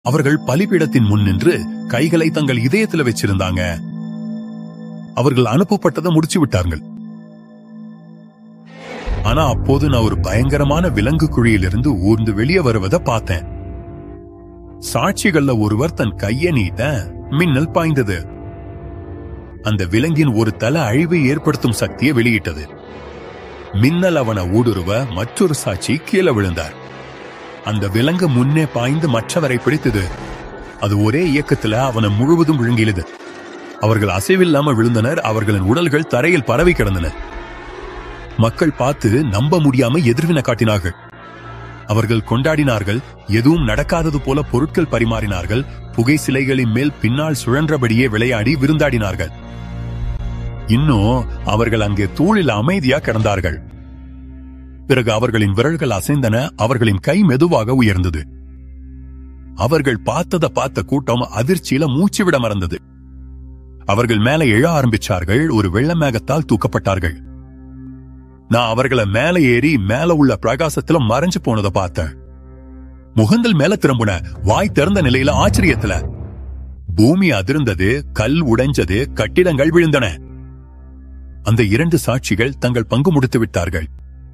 அவர்கள் பலிபீடத்தின் முன் நின்று கைகளை தங்கள் இதயத்துல வச்சிருந்தாங்க. அவர்கள் அனுப்பப்பட்டதை முடிச்சு விட்டார்கள். ஆனா அப்போது நான் ஒரு பயங்கரமான விலங்கு குழியிலிருந்து ஊர்ந்து வெளியே வருவதை பார்த்தேன். சாட்சிகள்ல ஒருவர் தன் கையை நீட்ட மின்னல் பாய்ந்தது. அந்த விலங்கின் ஒரு தலை அழிவை ஏற்படுத்தும் சக்தியை வெளியிட்டது. மின்னல் அவனை ஊடுருவ மற்றொரு சாட்சி கீழே விழுந்தார். அந்த விலங்கு முன்னே பாய்ந்து மற்றவரை பிடித்தது. அது ஒரே இயக்கத்துல அவனை முழுவதும் விழுங்கியது. அவர்கள் அசைவில்லாம விழுந்தனர். அவர்களின் உடல்கள் தரையில் பரவி கிடந்தன. மக்கள் பார்த்து நம்ப முடியாம எதிர்வினை காட்டினார்கள். அவர்கள் கொண்டாடினார்கள். எதுவும் நடக்காதது போல பொருட்கள் பரிமாறினார்கள். புகை சிலைகளின் மேல் பின்னால் சுழன்றபடியே விளையாடி விருந்தாடினார்கள். இன்னும் அவர்கள் அங்கே தூளில் அமைதியா கிடந்தார்கள். பிறகு அவர்களின் விரல்கள் அசைந்தன. அவர்களின் கை மெதுவாக உயர்ந்தது. அவர்கள் பார்த்த கூட்டம் அதிர்ச்சியில மூச்சு விட மறந்தது. அவர்கள் மேல எழ ஆரம்பிச்சார்கள். ஒரு வெள்ள மேகத்தால் தூக்கப்பட்டார்கள். நான் அவர்களை மேல ஏறி மேல உள்ள பிரகாசத்துல மறைஞ்சு போனதை பார்த்தேன். முகங்கள் மேல திரும்பின, வாய் திறந்த நிலையில ஆச்சரியத்துல. பூமி அதிர்ந்தது, கல் உடைஞ்சது, கட்டிடங்கள் விழுந்தன. அந்த 2 சாட்சிகள் தங்கள் பங்கு முடித்து விட்டார்கள்.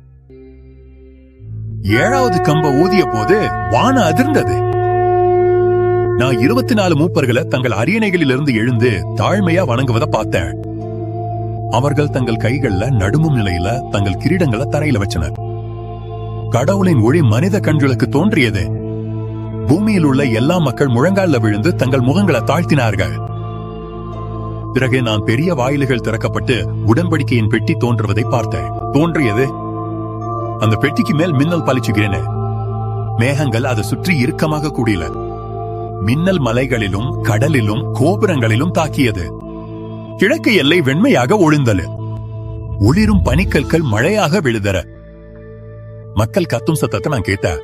7வது கம்ப ஊதிய போது வானம் அதிர்ந்தது. நான் 24 மூப்பர்களை தங்கள் அரியணைகளிலிருந்து எழுந்து தாழ்மையா வணங்குவதை பார்த்தேன். அவர்கள் தங்கள் கைகள்ல நடுமும் நிலையில தங்கள் கிரீடங்களை தரையில வச்சனர். கடவுளின் ஒளி மனித கண்களுக்கு தோன்றியது. பூமியில் உள்ள எல்லா மக்கள் முழங்கால விழுந்து தங்கள் முகங்களை தாழ்த்தினார்கள். பிறகு நான் பெரிய வாயில்கள் திறக்கப்பட்டு உடன்படிக்கையின் பெட்டி தோன்றுவதை பார்த்தேன். தோன்றியது. அந்த பெட்டிக்கு மேல் மின்னல் பளிச்சுகிறேன். மேகங்கள் அதை சுற்றி இறுக்கமாக கூடியல. மின்னல் மலைகளிலும் கடலிலும் கோபுரங்களிலும் தாக்கியது. கிழக்கு எல்லை வெண்மையாக ஒளிந்தது. ஒளிரும் பனிக்கற்கள் மழையாக விழுதற. மக்கள் கத்தும் சத்தத்தை நான் கேட்டேன்.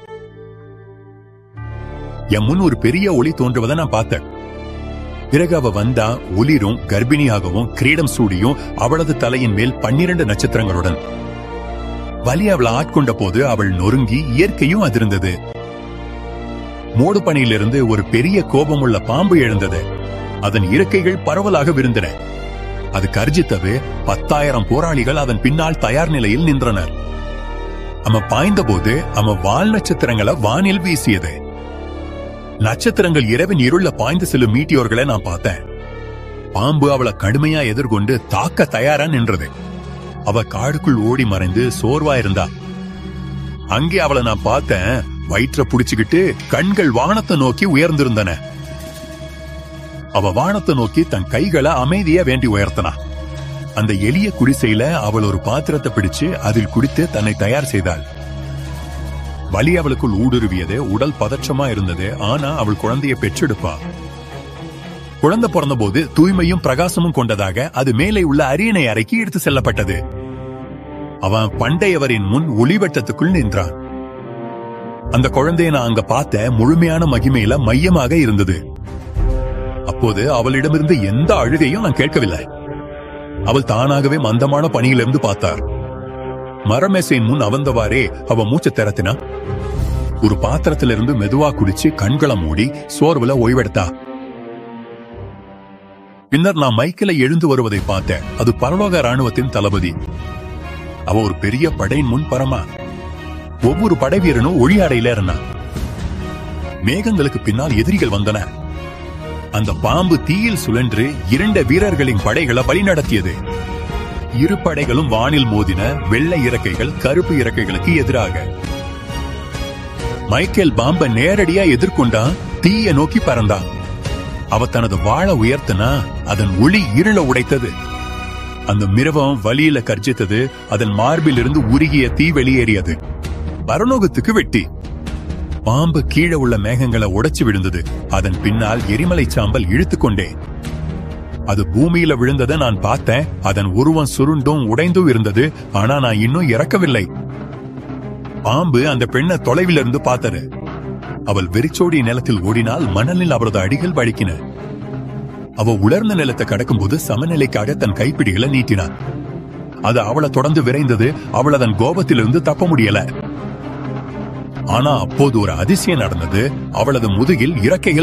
என் முன் ஒரு பெரிய ஒளி தோன்றுவதை நான் பார்த்தேன். பிறகு அவ வந்தா ஒளிரும் கர்ப்பிணியாகவும் கிரீடம் சூடியும் அவளது தலையின் மேல் 12 நட்சத்திரங்களுடன். வலி அவளை ஆட்கொண்ட போது அவள் நொறுங்கி இயற்கையும் அதிர்ந்தது. மூடு பனியிலிருந்து ஒரு பெரிய கோபமுள்ள பாம்பு எழுந்தது. அதன் இறக்கைகள் பரவலாக விருந்தன. அது கர்ஜித்தது. 10,000 போராளிகள் அதன் பின்னால் தயார் நிலையில் நின்றனர். அவன் பாய்ந்த போது அவன் வால் நட்சத்திரங்களை வானில் வீசியது. நட்சத்திரங்கள் இரவின் இருள பாய்ந்து செல்லும் மீட்டியோர்களை நான் பார்த்தேன். பாம்பு அவளை கடுமையா எதிர்கொண்டு தாக்க தயாரா நின்றது. அவ காடுக்குள் ஓடி மறைந்து சோர்வா இருந்தா. அங்கே அவளை நான் பார்த்தேன். வயிற்ற புடிச்சுக்கிட்டு கண்கள் வானத்தை நோக்கி உயர்ந்திருந்தன. அவ வானத்தை நோக்கி தன் கைகளை அமைதியா வேண்டி உயர்த்தனா. அந்த எளிய குடிசையில அவள் ஒரு பாத்திரத்தை பிடிச்சு அதில் குடித்து தன்னை தயார் செய்தாள். வலி அவளுக்குள் ஊடுருவியது. உடல் பதற்றமா இருந்தது. ஆனா அவள் குழந்தையை பெற்றெடுப்பா. குழந்தை பிறந்த போது தூய்மையும் பிரகாசமும் கொண்டதாக அது மேலே உள்ள அரியணை அறைக்கு எடுத்து செல்லப்பட்டது. அவன் பண்டையவரின் முன் ஒளிவட்டத்துக்குள் நின்றான். அந்த குழந்தையை நான் அங்க பார்த்த முழுமையான மகிமையில மையமாக இருந்தது. அப்போது அவளிடமிருந்து எந்த அழுகையும் நான் கேட்கவில்லை. அவள் தானாகவே மந்தமான பணியிலிருந்து பார்த்தார். மரமேசையின் முன் அவந்தவாறே அவ மூச்சை திறத்தினா. ஒரு பாத்திரத்திலிருந்து மெதுவா குடிச்சு கண்களை மூடி சோர்வுல ஓய்வெடுத்தா. பின்னர் நான் மைக்கில எழுந்து வருவதை பார்த்தேன். அது பரலோக ராணுவத்தின் தளபதி. அவ ஒரு பெரிய படையின் முன் பரமா. ஒவ்வொரு படை வீரனும் ஒளி அறையில இருந்தான். மேகங்களுக்கு பின்னால் எதிரிகள் வந்தன. அந்த பாம்பு தீயில் சுழன்று 2 வீரர்களின் படைகளை வழிநடத்தியது. 2 படைகளும் வானில் மோதின. வெள்ளை இறக்கைகள் கருப்பு இறக்கைகளுக்கு எதிராக. மைக்கேல் பாம்பை நேரடியா எதிர்கொண்டா. தீய நோக்கி பறந்தான். அவ தனது வாளை உயர்த்தினா. அதன் ஒளி இருள உடைத்தது. அந்த மிருகம் வலியில கர்ஜித்தது. அதன் மார்பில் இருந்து உருகிய தீ வெளியேறியது. பரலோகத்துக்கு வெட்டி. பாம்பு கீழே உள்ள மேகங்களை உடைச்சு விழுந்தது. அதன் பின்னால் எரிமலை சாம்பல் இழுத்துக்கொண்டே. அது பூமியில விழுந்ததை நான் பார்த்தேன். அதன் உருவம் சுருண்டும் உடைந்தும் இருந்தது. ஆனா நான் இன்னும் இறக்கவில்லை. பாம்பு அந்த பெண்ணை தொலைவில் இருந்து பார்த்தது. அவள் வெறிச்சோடி நிலத்தில் ஓடினால் மணலில் அவரது அடிகள் வழுக்கின. அவ உலர்ந்த நிலத்தை கடக்கும் போது சமநிலைக்காக தன் கைப்பிடிகளை நீட்டினான். அது அவளை தொடர்ந்து விரைந்தது. அவள் அதன் கோபத்திலிருந்து தப்ப முடியல. ஆனா அப்போது ஒரு அதிசயம் நடந்தது. அவளது முதுகில் இறக்கைகள்